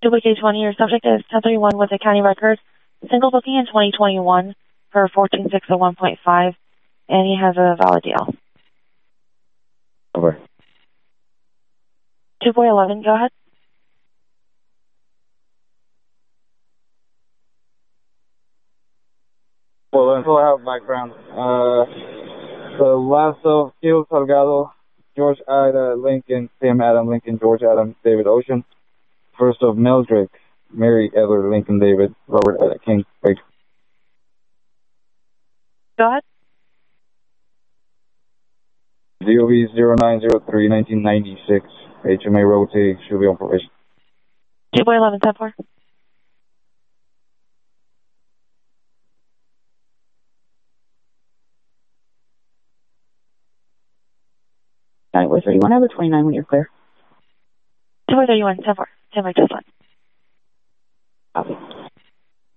2 K20, your subject is 1031 with a county record, single booking in 2021 for 14601.5, and he has a valid deal. Over. 2.11, go ahead. Well, until I have background. The last of Gil Salgado, George Ada Lincoln, Sam Adam Lincoln, George Adam David Ocean. First of Mildred, Mary Edward Lincoln David, Robert King. Wait. Go ahead. DOB 0903 1996, HMA Rotate, should be on probation. 2.11, 10-4. Got it with 31 over 29 when you're clear. 2.31, 10-4. 10 by just one.